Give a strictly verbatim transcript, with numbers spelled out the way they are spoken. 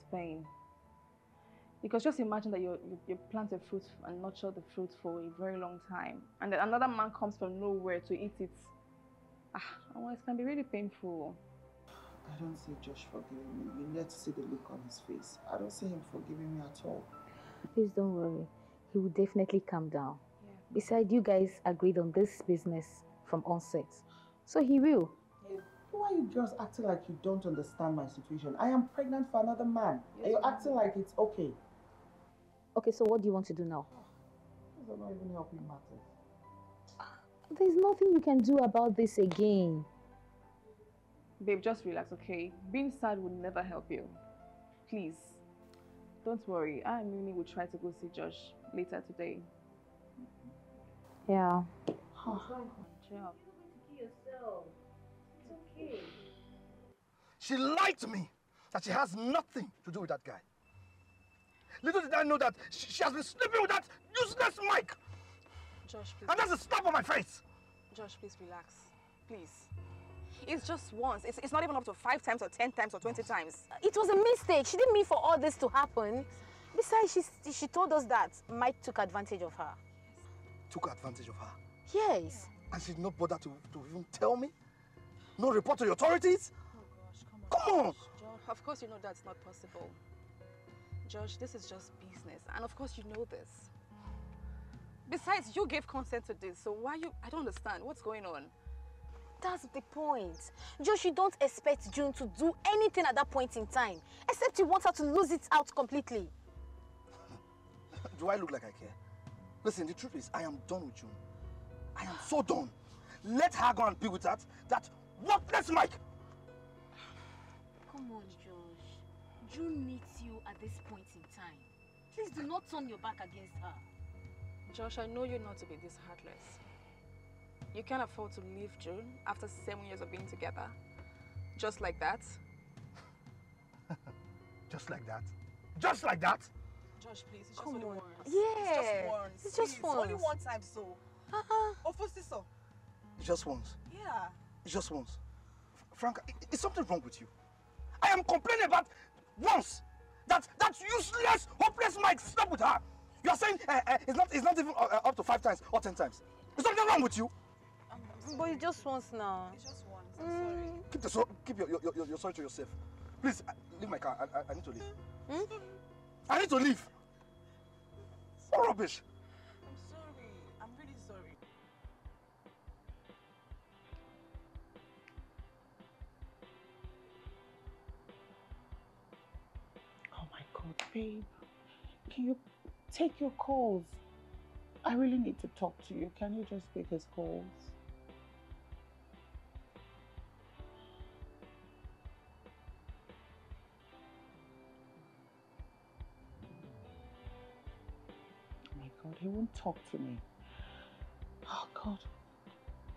pain. Because just imagine that you, you, you plant a fruit and nurture the fruit for a very long time. And then another man comes from nowhere to eat it. Ah, well, it can be really painful. I don't see Josh forgiving me. You need to see the look on his face. I don't see him forgiving me at all. Please don't worry. He will definitely calm down. Yeah. Besides, you guys agreed on this business from onset. So he will. Yeah. Why are you just acting like you don't understand my situation? I am pregnant for another man. Yes, and you're acting like it's okay. Okay, so what do you want to do now? These are not even helping matters. There's nothing you can do about this again. Babe, just relax, okay? Being sad will never help you. Please. Don't worry. I and Mimi will try to go see Josh later today. Yeah. Job. Yourself. It's okay. She lied to me that she has nothing to do with that guy. Little did I know that she, she has been sleeping with that useless Mike. Josh, please. And that's a slap on my face. Josh, please relax. Please. It's just once. It's, it's not even up to five times or ten times or twenty times. It was a mistake. She didn't mean for all this to happen. Besides, she, she told us that Mike took advantage of her. Took advantage of her? Yes. And she did not bother to, to even tell me? No report to the authorities? Oh gosh, come on. Come on! Josh, of course you know that's not possible. Josh, this is just business. And of course you know this. Besides, you gave consent to this, so why you... I don't understand. What's going on? That's the point. Josh, you don't expect June to do anything at that point in time. Except you want her to lose it out completely. Do I look like I care? Listen, the truth is, I am done with June. I am so done. Let her go and be with that, that worthless Mike. Come on, Josh. June needs you at this point in time. Please do not turn your back against her. Josh, I know you're not to be this heartless. You can't afford to leave June after seven years of being together. Just like that. Just like that? Just like that? Josh, please, it's just Come only on. once. Yeah. It's just once. It's just please. once. Only one time so. Uh-huh. Oh, for sister. Just once. Yeah. Just once. Frank, is something wrong with you? I am complaining about once. That that useless, hopeless Mike slept with her. You are saying uh, uh, it's not it's not even uh, up to five times or ten times. Is something wrong with you? Um, but it's just once now. It's just once. I'm mm. sorry. Keep the so keep your your, your your sorry to yourself. Please uh, leave my car. I, I, I need to leave. Hmm? I need to leave. What rubbish? I'm sorry. I'm really sorry. Oh my God, babe. Can you take your calls? I really need to talk to you. Can you just take his calls? Oh my God, he won't talk to me. Oh God.